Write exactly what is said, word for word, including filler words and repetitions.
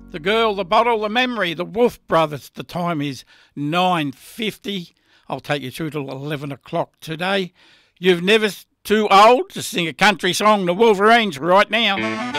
The girl, the bottle, the memory, the Wolf Brothers. The time is nine fifty. I'll take you through till eleven o'clock today. You've never too old to sing a country song, the Wolverines, right now.